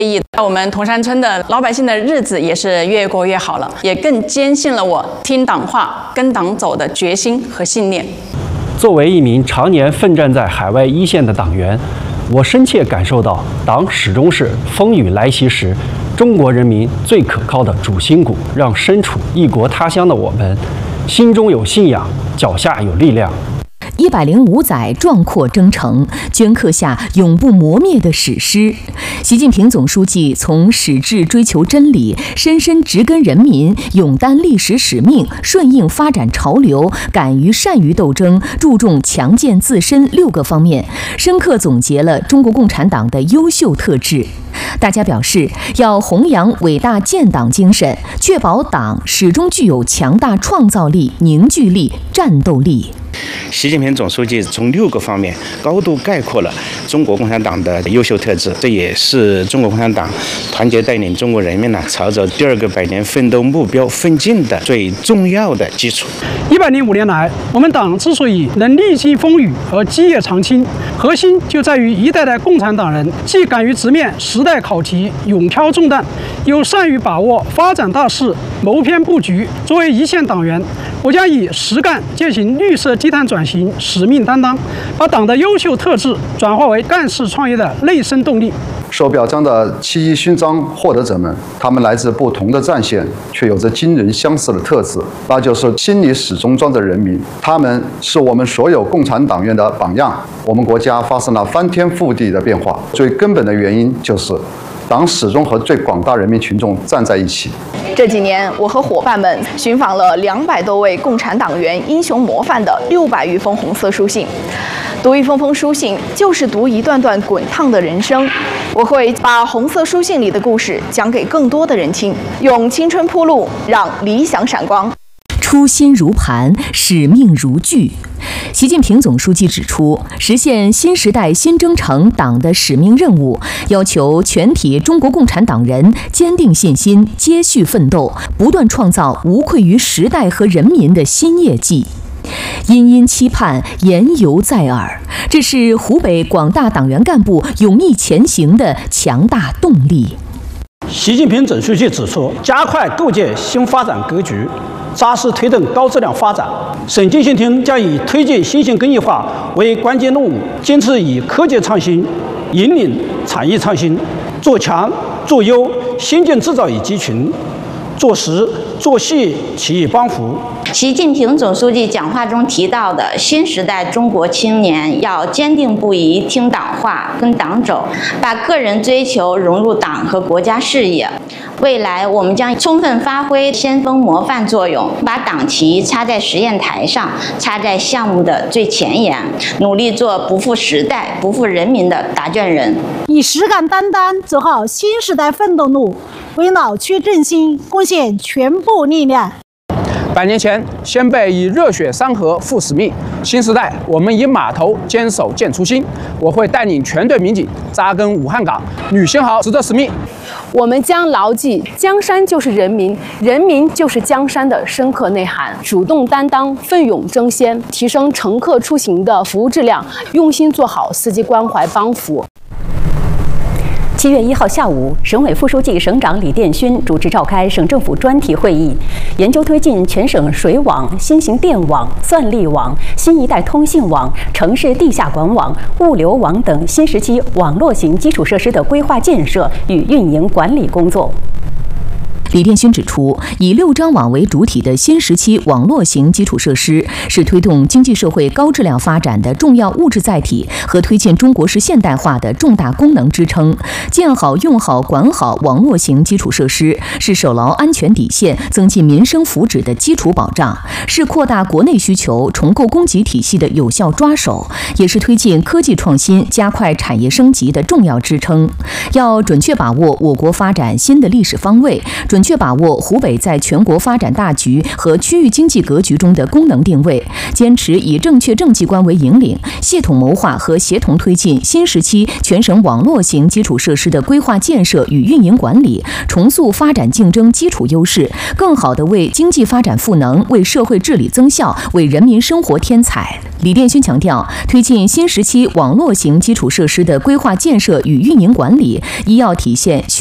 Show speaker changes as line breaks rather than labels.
我们铜山村的老百姓的日子也是越过越好了，也更坚信了我听党话、跟党走的决心和信念。
作为一名常年奋战在海外一线的党员，我深切感受到，党始终是风雨来袭时中国人民最可靠的主心骨，让身处异国他乡的我们心中有信仰，脚下有力量。
105载壮阔征程，镌刻下永不磨灭的史诗。习近平总书记从始至追求真理，深深植根人民，勇担历史使命，顺应发展潮流，敢于善于斗争，注重强健自身6个方面，深刻总结了中国共产党的优秀特质。大家表示，要弘扬伟大建党精神，确保党始终具有强大创造力、凝聚力、战斗力。
习近平总书记从6个方面高度概括了中国共产党的优秀特质，这也是中国共产党团结带领中国人民朝着第2个百年奋斗目标奋进的最重要的基础。
105年来，我们党之所以能历经风雨而基业长青，核心就在于一代代共产党人既敢于直面时代考题、勇挑重担，又善于把握发展大势、谋篇布局。作为一线党员，我将以实干践行绿色低碳转型使命担当，把党的优秀特质转化为干事创业的内生动力。
受表彰的7·1勋章获得者们，他们来自不同的战线，却有着惊人相似的特质，那就是心里始终装着人民。他们是我们所有共产党员的榜样。我们国家发生了翻天覆地的变化，最根本的原因就是党始终和最广大人民群众站在一起。
这几年，我和伙伴们寻访了200多位共产党员英雄模范的600余封红色书信。读一封封书信，就是读一段段滚烫的人生。我会把红色书信里的故事讲给更多的人听，用青春铺路，让理想闪光。
初心如磐，使命如炬。习近平总书记指出，实现新时代新征程党的使命任务，要求全体中国共产党人坚定信心，接续奋斗，不断创造无愧于时代和人民的新业绩。殷殷期盼，言犹在耳，这是湖北广大党员干部勇毅前行的强大动力。
习近平总书记指出，加快构建新发展格局，扎实推动高质量发展。省经信厅将以推进新型工业化为关键任务，坚持以科技创新引领产业创新，做强做优先进制造业集群，做实做细企业帮扶。
习近平总书记讲话中提到的新时代中国青年要坚定不移听党话、跟党走，把个人追求融入党和国家事业。未来我们将充分发挥先锋模范作用，把党旗插在实验台上，插在项目的最前沿，努力做不负时代、不负人民的答卷人，
以实干担当走好新时代奋斗路，为老区振兴贡献全部力量。
100年前，先辈以热血山河负使命；新时代，我们以码头坚守建初心。我会带领全队民警扎根武汉港，履行好职责使命。
我们将牢记江山就是人民，人民就是江山的深刻内涵，主动担当，奋勇争先，提升乘客出行的服务质量，用心做好司机关怀帮扶。
7月1号下午，省委副书记、省长李殿勋主持召开省政府专题会议，研究推进全省水网、新型电网、算力网、新一代通信网、城市地下管网、物流网等新时期网络型基础设施的规划建设与运营管理工作。
李殿勋指出，以6张网为主体的新时期网络型基础设施是推动经济社会高质量发展的重要物质载体和推进中国式现代化的重大功能支撑。建好、用好、管好网络型基础设施，是守牢安全底线、增进民生福祉的基础保障，是扩大国内需求、重构供给体系的有效抓手，也是推进科技创新、加快产业升级的重要支撑。要准确把握我国发展新的历史方位，准准确把握湖北在全国发展大局和区域经济格局中的功能定位，坚持以正确政绩观为引领，系统谋划和协同推进新时期全省网络型基础设施的规划建设与运营管理，重塑发展竞争基础优势，更好地为经济发展赋能，为社会治理增效，为人民生活添彩。李殿勋强调，推进新时期网络型基础设施的规划建设与运营管理，一要体现